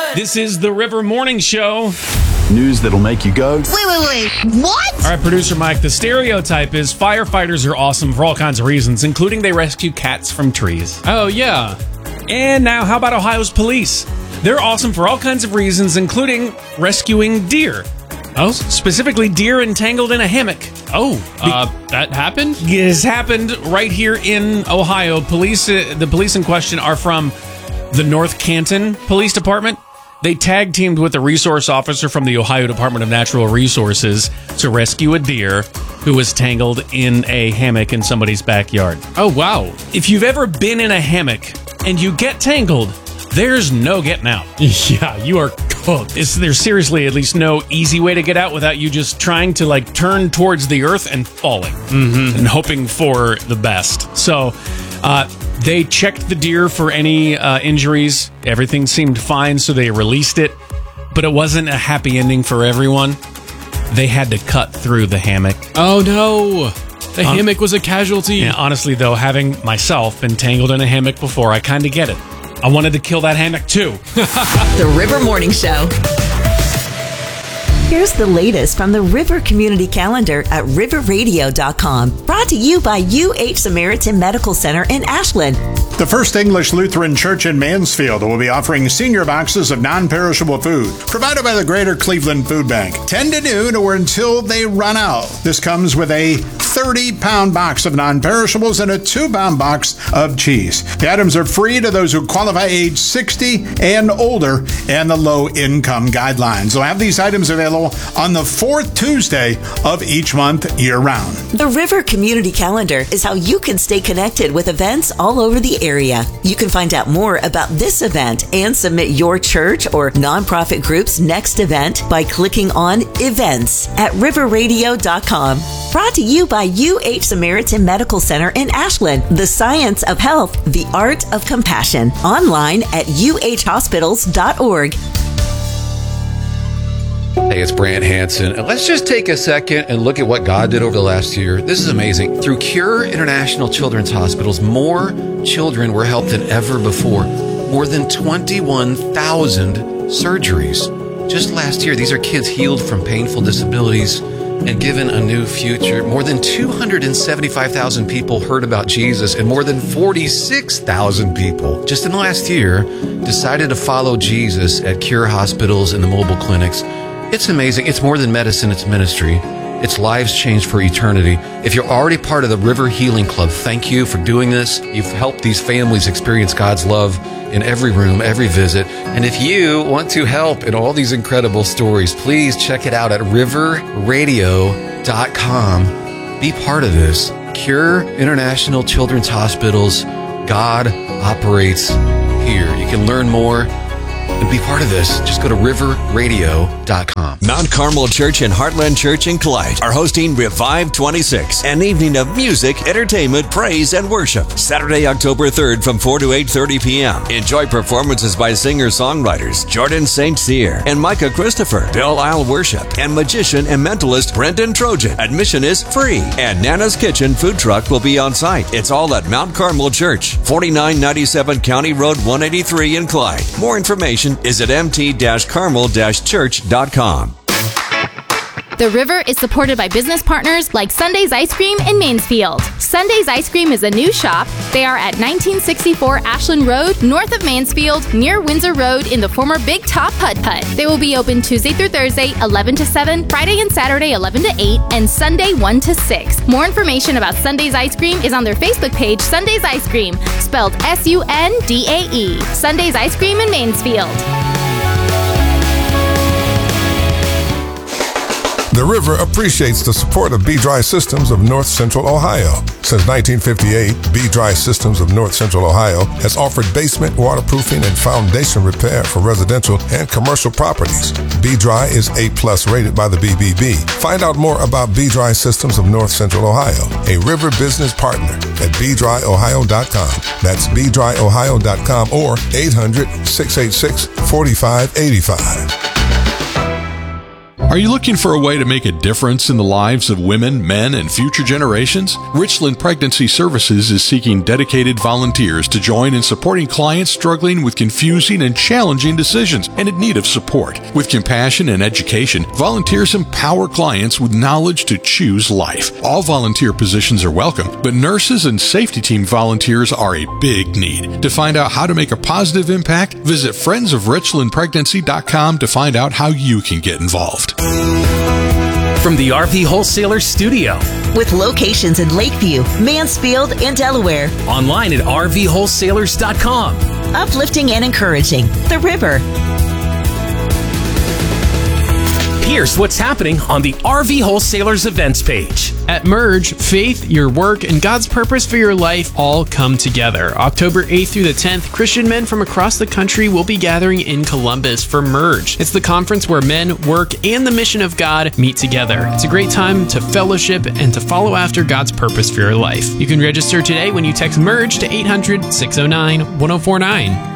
This is the River Morning Show. News that'll make you go, Wait, what? All right, producer Mike, the stereotype is firefighters are awesome for all kinds of reasons, including they rescue cats from trees. Oh, yeah. And now, how about Ohio's police? They're awesome for all kinds of reasons, including rescuing deer. Oh? Specifically, deer entangled in a hammock. Oh, that happened? It has happened right here in Ohio. The police in question are from the North Canton Police Department. They tag teamed with a resource officer from the Ohio Department of Natural Resources to rescue a deer who was tangled in a hammock in somebody's backyard. Oh, wow. If you've ever been in a hammock and you get tangled, there's no getting out. Yeah, you are cooked. There's seriously at least no easy way to get out without you just trying to turn towards the earth and falling and hoping for the best. So they checked the deer for any injuries. Everything seemed fine, so they released it. But it wasn't a happy ending for everyone. They had to cut through the hammock. Oh, no. The hammock was a casualty. Yeah, honestly, though, having myself been tangled in a hammock before, I kind of get it. I wanted to kill that hammock, too. The River Morning Show. Here's the latest from the River Community Calendar at riverradio.com. Brought to you by UH Samaritan Medical Center in Ashland. The First English Lutheran Church in Mansfield will be offering senior boxes of non-perishable food provided by the Greater Cleveland Food Bank, 10 to noon or until they run out. This comes with a 30-pound box of non-perishables and a 2-pound box of cheese. The items are free to those who qualify age 60 and older and the low-income guidelines. They'll have these items available on the fourth Tuesday of each month year-round. The River Community Calendar is how you can stay connected with events all over the area. You can find out more about this event and submit your church or nonprofit group's next event by clicking on Events at riverradio.com. Brought to you by UH Samaritan Medical Center in Ashland. The science of health, the art of compassion. Online at uhhospitals.org. Hey, it's Brant Hansen. And let's just take a second and look at what God did over the last year. This is amazing. Through Cure International Children's Hospitals, more children were helped than ever before. More than 21,000 surgeries. Just last year, these are kids healed from painful disabilities and given a new future. More than 275,000 people heard about Jesus, and more than 46,000 people just in the last year decided to follow Jesus at Cure hospitals and the mobile clinics. It's amazing. It's more than medicine, it's ministry. It's lives changed for eternity. If you're already part of the River Healing Club, thank you for doing this. You've helped these families experience God's love in every room, every visit. And if you want to help in all these incredible stories, please check it out at riverradio.com. Be part of this. Cure International Children's Hospitals. God operates here. You can learn more and be part of this. Just go to riverradio.com. Mount Carmel Church and Heartland Church in Clyde are hosting Revive 26, an evening of music, entertainment, praise, and worship. Saturday, October 3rd from 4 to 8:30 p.m. Enjoy performances by singer-songwriters Jordan St. Cyr and Micah Christopher, Belle Isle Worship, and magician and mentalist Brendan Trojan. Admission is free, and Nana's Kitchen food truck will be on site. It's all at Mount Carmel Church, 4997 County Road 183 in Clyde. More information is at mt-carmel-church.com. The River is supported by business partners like Sunday's Ice Cream in Mansfield. Sunday's Ice Cream is a new shop. They are at 1964 Ashland Road, north of Mansfield, near Windsor Road in the former Big Top Putt Putt. They will be open Tuesday through Thursday, 11 to 7, Friday and Saturday, 11 to 8, and Sunday, 1 to 6. More information about Sunday's Ice Cream is on their Facebook page, Sunday's Ice Cream, spelled Sundae. Sunday's Ice Cream in Mansfield. The River appreciates the support of B-Dry Systems of North Central Ohio. Since 1958, B-Dry Systems of North Central Ohio has offered basement waterproofing and foundation repair for residential and commercial properties. B-Dry is A+ rated by the BBB. Find out more about B-Dry Systems of North Central Ohio, a River business partner at bdryohio.com. That's bdryohio.com or 800-686-4585. Are you looking for a way to make a difference in the lives of women, men, and future generations? Richland Pregnancy Services is seeking dedicated volunteers to join in supporting clients struggling with confusing and challenging decisions and in need of support. With compassion and education, volunteers empower clients with knowledge to choose life. All volunteer positions are welcome, but nurses and safety team volunteers are a big need. To find out how to make a positive impact, visit friendsofrichlandpregnancy.com to find out how you can get involved. From the RV Wholesaler Studio. With locations in Lakeview, Mansfield, and Delaware. Online at RVWholesalers.com. Uplifting and encouraging. The River. Here's what's happening on the RV Wholesalers events page. At Merge, faith, your work, and God's purpose for your life all come together. October 8th through the 10th, Christian men from across the country will be gathering in Columbus for Merge. It's the conference where men, work, and the mission of God meet together. It's a great time to fellowship and to follow after God's purpose for your life. You can register today when you text Merge to 800-609-1049.